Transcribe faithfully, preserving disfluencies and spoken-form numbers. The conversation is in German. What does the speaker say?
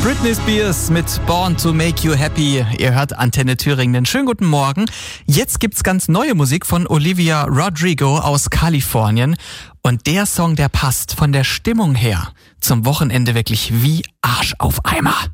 Britney Spears mit Born to Make You Happy. Ihr hört Antenne Thüringen. Schönen guten Morgen. Jetzt gibt's ganz neue Musik von Olivia Rodrigo aus Kalifornien. Und der Song, der passt von der Stimmung her zum Wochenende wirklich wie Arsch auf Eimer.